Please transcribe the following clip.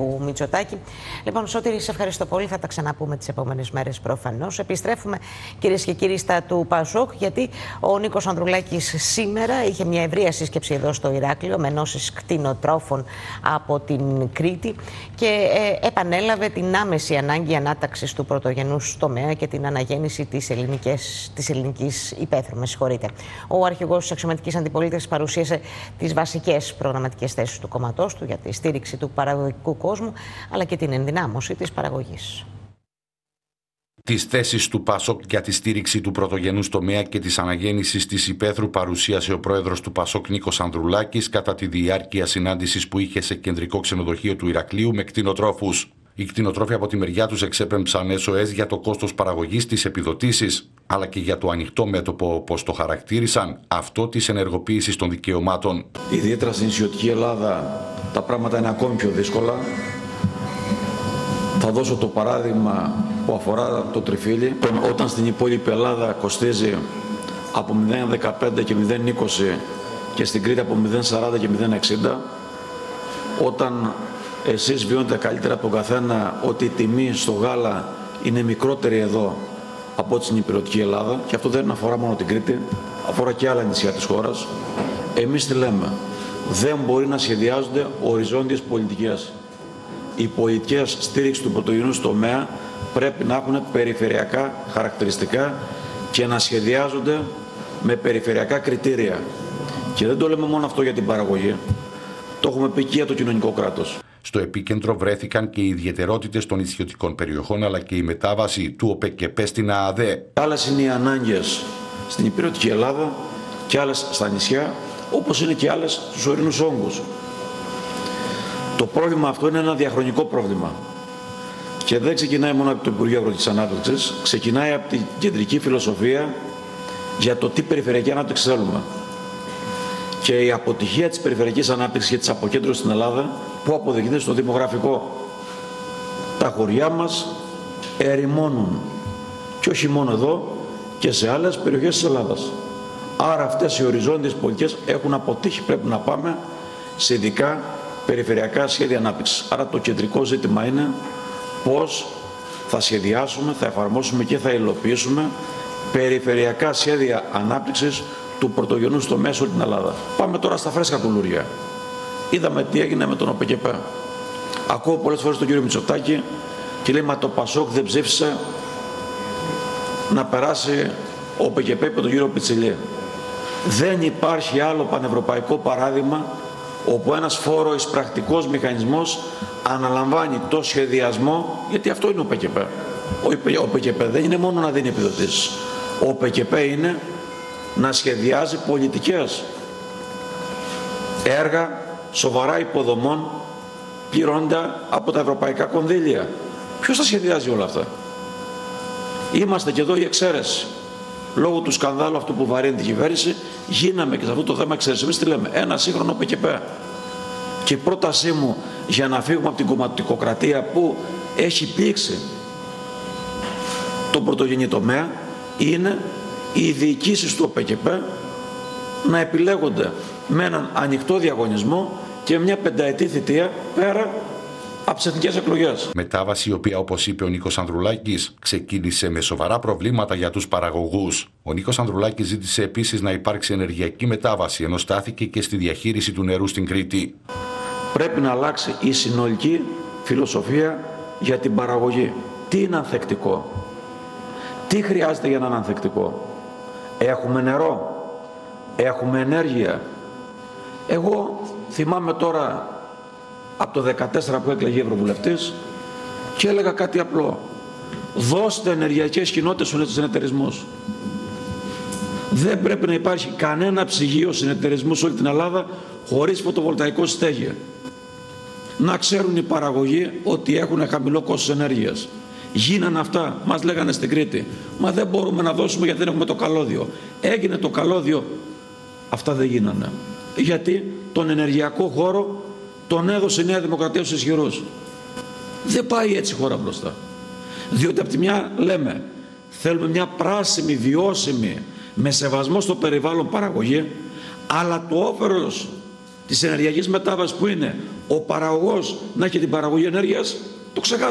Κυριάκου Μητσοτάκη. Λοιπόν, Σωτήρη, σε ευχαριστώ πολύ. Θα τα ξαναπούμε τις επόμενες μέρες προφανώς. Επιστρέφουμε, κυρίες και κύριοι, στα του ΠΑΣΟΚ, γιατί ο Νίκος Ανδρουλάκης σήμερα είχε μια ευρεία σύσκεψη εδώ στο Ηράκλειο με ενώσεις κτηνοτρόφων από την Κρήτη και επανέλαβε την άμεση ανάγκη ανάταξης του πρωτογενούς τομέα και την αναγέννηση της ελληνικής υπαίθρου. Με συγχωρείτε. Ο αρχηγός της αξιωματικής αντιπολίτευσης παρουσίασε τις βασικές προγραμματικές θέσεις του κόμματός του για τη στήριξη του παραγωγικού κόσμου, αλλά και την ενδυνάμωση της παραγωγής. Τις θέσεις του ΠΑΣΟΚ για τη στήριξη του πρωτογενούς τομέα και της αναγέννησης της υπαίθρου παρουσίασε ο πρόεδρος του ΠΑΣΟΚ Νίκος Ανδρουλάκης κατά τη διάρκεια συνάντησης που είχε σε κεντρικό ξενοδοχείο του Ηρακλείου με κτηνοτρόφους. Οι κτηνοτρόφοι από τη μεριά τους εξέπεμψαν SOS για το κόστος παραγωγής, τις επιδοτήσεις, αλλά και για το ανοιχτό μέτωπο, όπως το χαρακτήρισαν, αυτό της ενεργοποίησης των δικαιωμάτων. Ιδιαίτερα στην νησιωτική Ελλάδα τα πράγματα είναι ακόμη πιο δύσκολα. Θα δώσω το παράδειγμα που αφορά το τριφύλι. Όταν στην υπόλοιπη Ελλάδα κοστίζει από 0,15 και 0,20 και στην Κρήτη από 0,40 και 0,60, όταν εσείς βιώνετε καλύτερα από τον καθένα ότι η τιμή στο γάλα είναι μικρότερη εδώ από ό,τι στην υπηρετική Ελλάδα, και αυτό δεν αφορά μόνο την Κρήτη, αφορά και άλλα νησιά της χώρας, εμείς τι λέμε? Δεν μπορεί να σχεδιάζονται οριζόντιες πολιτικές. Οι πολιτικές στήριξη του πρωτογενούς τομέα πρέπει να έχουν περιφερειακά χαρακτηριστικά και να σχεδιάζονται με περιφερειακά κριτήρια. Και δεν το λέμε μόνο αυτό για την παραγωγή. Το έχουμε πει και για το κοινωνικό κράτος. Στο επίκεντρο βρέθηκαν και οι ιδιαιτερότητες των νησιωτικών περιοχών, αλλά και η μετάβαση του ΟΠΕΚΕΠΕ στην ΑΑΔΕ. Άλλες είναι οι ανάγκες στην υπηρετική Ελλάδα και άλλες στα νησιά, όπως είναι και άλλες στους ορεινούς όγκους. Το πρόβλημα αυτό είναι ένα διαχρονικό πρόβλημα και δεν ξεκινάει μόνο από το Υπουργείο Αγροτικής Ανάπτυξης, ξεκινάει από την κεντρική φιλοσοφία για το τι περιφερειακή ανάπτυξη θέλουμε. Και η αποτυχία της περιφερειακής ανάπτυξης και της αποκέντρωσης στην Ελλάδα, που αποδεικνύεται στο δημογραφικό. Τα χωριά μας ερημώνουν, και όχι μόνο εδώ, και σε άλλες περιοχές της Ελλάδας. Άρα αυτές οι οριζόντιες πολιτικές έχουν αποτύχει. Πρέπει να πάμε σε ειδικά περιφερειακά σχέδια ανάπτυξης. Άρα το κεντρικό ζήτημα είναι πώς θα σχεδιάσουμε, θα εφαρμόσουμε και θα υλοποιήσουμε περιφερειακά σχέδια ανάπτυξης του πρωτογενούς τομέα σε όλη την Ελλάδα. Πάμε τώρα στα φρέσκα κουλούρια. Είδαμε τι έγινε με τον ΟΠΕΚΕΠΕ. Ακούω πολλές φορές τον κύριο Μητσοτάκη και λέει: μα το ΠΑΣΟΚ δεν ψήφισε να περάσει ο ΟΠΕΚΕΠΕ με τον κύριο Πιτσιλή. Δεν υπάρχει άλλο πανευρωπαϊκό παράδειγμα όπου ένας φόρο εισπρακτικός μηχανισμός αναλαμβάνει το σχεδιασμό, γιατί αυτό είναι ο ΟΠΕΚΕΠΕ. Ο ΟΠΕΚΕΠΕ δεν είναι μόνο να δίνει επιδοτήσεις. Ο ΟΠΕΚΕΠΕ είναι να σχεδιάζει πολιτικές, έργα σοβαρά υποδομών πληρώνοντα από τα ευρωπαϊκά κονδύλια. Ποιος θα σχεδιάζει όλα αυτά? Είμαστε και εδώ η εξαίρεση. Λόγω του σκανδάλου αυτού που βαρύνει την κυβέρνηση, γίναμε και σε αυτό το θέμα εξαίρεση. Εμείς τι λέμε? Ένα σύγχρονο ΟΠΕΚΕΠΕ. Και η πρότασή μου για να φύγουμε από την κομματικοκρατία που έχει πλήξει τον πρωτογενή τομέα είναι οι διοικήσεις του ΟΠΕΚΕΠΕ να επιλέγονται με έναν ανοιχτό διαγωνισμό και μια πενταετή θητεία πέρα από τις εθνικές εκλογές. Μετάβαση η οποία, όπως είπε ο Νίκος Ανδρουλάκης, ξεκίνησε με σοβαρά προβλήματα για τους παραγωγούς. Ο Νίκος Ανδρουλάκης ζήτησε επίσης να υπάρξει ενεργειακή μετάβαση, ενώ στάθηκε και στη διαχείριση του νερού στην Κρήτη. Πρέπει να αλλάξει η συνολική φιλοσοφία για την παραγωγή. Τι είναι ανθεκτικό? Τι χρειάζεται για να είναι ανθεκτικό? Έχουμε νερό? Έχουμε ενέργεια? Εγώ θυμάμαι τώρα από το 2014 που έκλαιγε ευρωβουλευτής και έλεγα κάτι απλό: δώστε ενεργειακές κοινότητες στους συνεταιρισμούς. Δεν πρέπει να υπάρχει κανένα ψυγείο συνεταιρισμού σε όλη την Ελλάδα χωρίς φωτοβολταϊκό στέγη. Να ξέρουν οι παραγωγοί ότι έχουν χαμηλό κόστος ενέργειας. Γίνανε αυτά, μας λέγανε στην Κρήτη. Μα δεν μπορούμε να δώσουμε γιατί δεν έχουμε το καλώδιο. Έγινε το καλώδιο, αυτά δεν γίνανε. Γιατί τον ενεργειακό χώρο τον έδωσε η Νέα Δημοκρατία στους ισχυρούς. Δεν πάει έτσι η χώρα μπροστά. Διότι από τη μια λέμε θέλουμε μια πράσινη, βιώσιμη, με σεβασμό στο περιβάλλον παραγωγή, αλλά το όφελος της ενεργειακής μετάβασης που είναι ο παραγωγός να έχει την παραγωγή ενέργειας, το ξεχάσαμε.